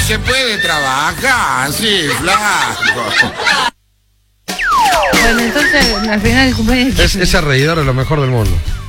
se puede trabajar, sí, flaco. Bueno, entonces al final del cumpleaños... Ese reidor es lo mejor del mundo.